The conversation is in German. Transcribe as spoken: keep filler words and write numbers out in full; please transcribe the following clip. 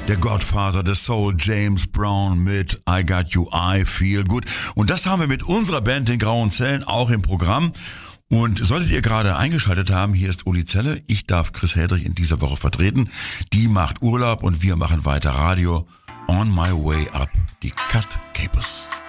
der Godfather des Soul, James Brown mit I Got You, I Feel Good. Und das haben wir mit unserer Band, den Grauen Zellen, auch im Programm. Und solltet ihr gerade eingeschaltet haben, hier ist Uli Zelle. Ich darf Chris Heldrich in dieser Woche vertreten. Die macht Urlaub und wir machen weiter Radio. On My Way Up, die Cut Capers.